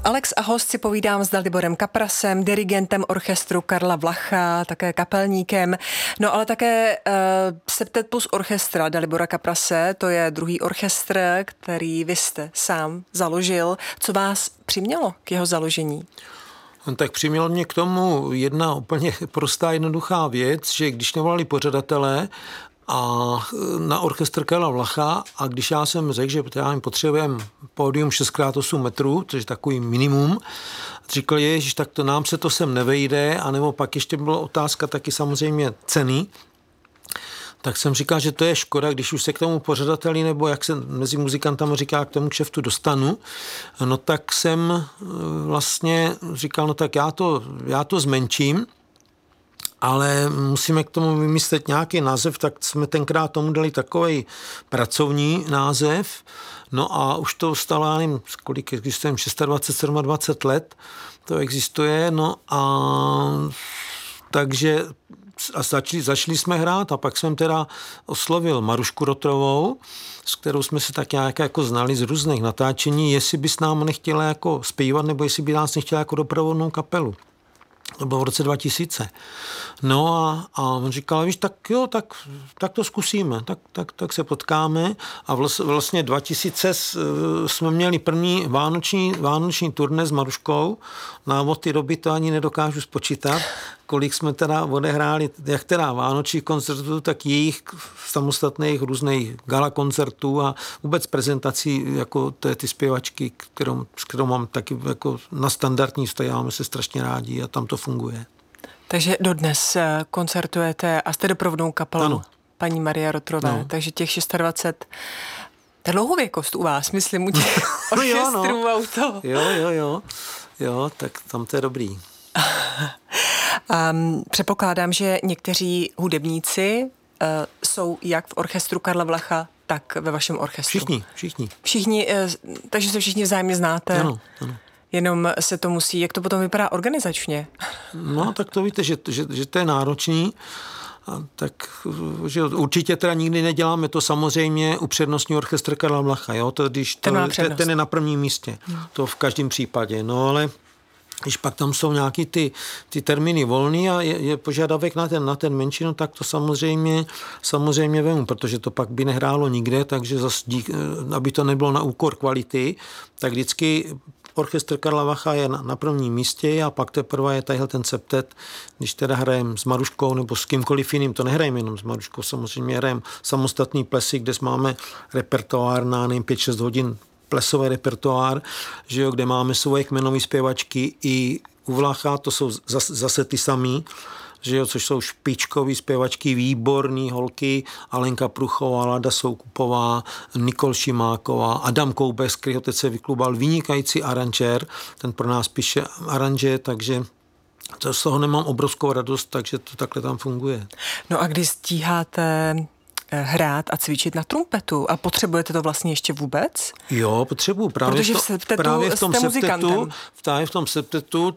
Alex a host si povídám s Daliborem Kaprasem, dirigentem orchestru Karla Vlacha, také kapelníkem, no ale také Septet Plus orchestra Dalibora Kaprase, to je druhý orchestr, který vy jste sám založil. Co vás přimělo k jeho založení? Tak přimělo mě k tomu jedna úplně prostá, jednoduchá věc, že když nevolali pořadatelé a na orchestr Karla Vlacha a když já jsem řekl, že potřebujeme pódium 6x8 metrů, což je takový minimum, říkal, ježiš, tak to nám se to sem nevejde, anebo pak ještě byla otázka taky samozřejmě ceny, tak jsem říkal, že to je škoda, když už se k tomu pořadateli, nebo jak se mezi muzikantama říká, k tomu kšeftu dostanu, no tak jsem vlastně říkal, no tak já to zmenším, ale musíme k tomu vymyslet nějaký název, tak jsme tenkrát tomu dali takovej pracovní název, no a už to stalo, já nevím, kolik existuje, 26, 27 let, to existuje, no a takže a začali jsme hrát a pak jsem teda oslovil Marušku Rotrovou, s kterou jsme se tak nějak jako znali z různých natáčení, jestli by s námi nechtěla jako zpívat, nebo jestli by nás nechtěla jako doprovodnou kapelu. To bylo v roce 2000. No a on říkal, víš, tak jo, tak to zkusíme, tak se potkáme a vlastně 2000 jsme měli první vánoční turné s Maruškou, no a od té doby to ani nedokážu spočítat, kolik jsme teda odehráli, jak teda vánočních koncertů, tak jejich samostatných různých gala koncertů a vůbec prezentací jako ty zpěvačky, s kterou mám taky jako na standardní stojáme se strašně rádi a tam to funguje. Takže dodnes koncertujete a jste doprovodnou kapelou ano. Paní Marie Rotrové, no. Takže těch 26, to je dlouhověkost u vás, myslím, u těch orchestrů no. auto. Jo, tak tam to je dobrý. Předpokládám, že někteří hudebníci jsou jak v orchestru Karla Vlacha, tak ve vašem orchestru. Všichni, takže se všichni vzájemně znáte. Ano. Jenom se to musí, jak to potom vypadá organizačně? No, tak to víte, že to je náročný. Tak že určitě teda nikdy neděláme to samozřejmě upřednostní orchestr Karla Vlacha, jo? To, když ten je na prvním místě. To v každém případě. No, ale když pak tam jsou nějaký ty termíny volný a je požadavek na ten menšinu, tak to samozřejmě vemu, protože to pak by nehrálo nikde, takže aby to nebylo na úkor kvality, tak vždycky orchestr Karla Vlacha je na prvním místě a pak teprve je tadyhle ten septet, když teda hrajeme s Maruškou nebo s kýmkoliv jiným, to nehrajeme jenom s Maruškou, samozřejmě hrajeme samostatný plesy, kde máme repertoár na 5-6 hodin plesový repertoár, že jo, kde máme svoje kmenové zpěvačky i u Vlacha, to jsou zase ty samý, že jo, což jsou špičkový zpěvačky, výborný holky, Alenka Pruchová, Lada Soukupová, Nikol Šimáková, Adam Koubek, z kterého teď se vyklubal, vynikající aranžér, ten pro nás píše aranže, takže to z toho nemám obrovskou radost, takže to takhle tam funguje. No a když stíháte hrát a cvičit na trumpetu a potřebujete to vlastně ještě vůbec? Jo, potřebuju. Právě v tom septetu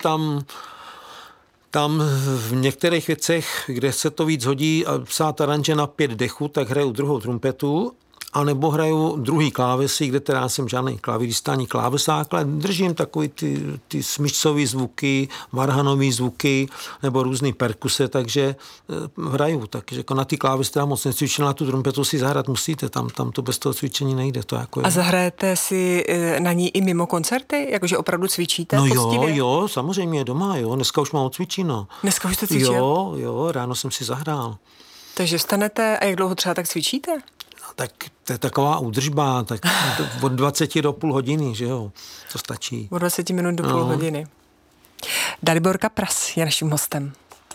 tam v některých věcech, kde se to víc hodí a psát aranže na 5 dechů, tak hraju druhou trumpetu, anebo hraju druhý klávesy, kde teda jsem žádný klavirista ani klávesák, ale držím takový ty smyčcový zvuky, varhanový zvuky nebo různý perkuse, takže hraju. Takže jako na ty klávesy teda moc necvičím, na tu trumpetu si zahrát musíte, tam to bez toho cvičení nejde. To jako a zahrajete si na ní i mimo koncerty? Jakože opravdu cvičíte? No poctivě? jo, samozřejmě doma, jo. Dneska už mám odcvičeno. Dneska už jste cvičil? Jo, ráno jsem si zahrál. Takže vstanete a jak dlouho třeba tak cvičíte? Tak to je taková údržba, tak od 20 do půl hodiny, že jo, to stačí. Od 20 minut do půl hodiny. Dalibor Kapras je naším hostem.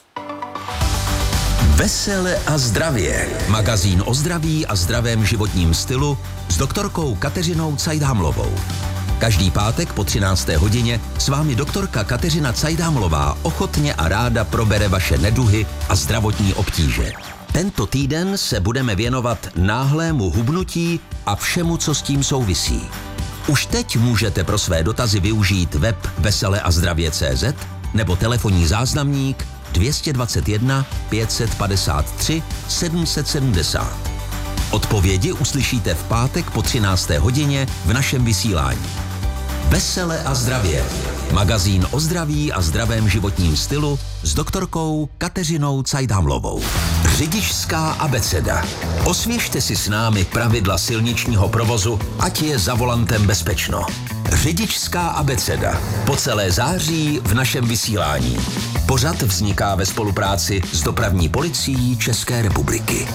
Vesele a zdravě. Magazín o zdraví a zdravém životním stylu s doktorkou Kateřinou Cajdhamlovou. Každý pátek po 13. hodině s vámi doktorka Kateřina Cajdhamlová ochotně a ráda probere vaše neduhy a zdravotní obtíže. Tento týden se budeme věnovat náhlému hubnutí a všemu, co s tím souvisí. Už teď můžete pro své dotazy využít web veseleazdravě.cz nebo telefonní záznamník 221 553 770. Odpovědi uslyšíte v pátek po 13. hodině v našem vysílání. Vesele a zdravě. Magazín o zdraví a zdravém životním stylu s doktorkou Kateřinou Cajdhamlovou. Řidičská abeceda. Osvěžte si s námi pravidla silničního provozu, ať je za volantem bezpečno. Řidičská abeceda. Po celé září v našem vysílání. Pořad vzniká ve spolupráci s Dopravní policií České republiky.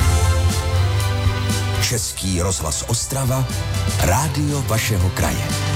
Český rozhlas Ostrava, rádio vašeho kraje.